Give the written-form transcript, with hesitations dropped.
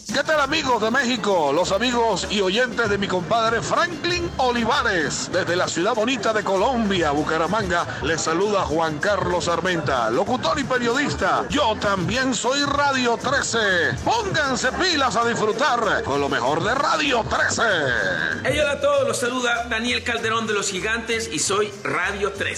¿Qué tal, amigos de México? Los amigos y oyentes de mi compadre Franklin Olivares. Desde la ciudad bonita de Colombia, Bucaramanga, les saluda Juan Carlos Armenta, locutor y periodista. Yo también soy Radio 13. Pónganse pilas a disfrutar con lo mejor de Radio 13. Hey, hola a todos, los saluda Daniel Calderón de Los Gigantes y soy Radio 13.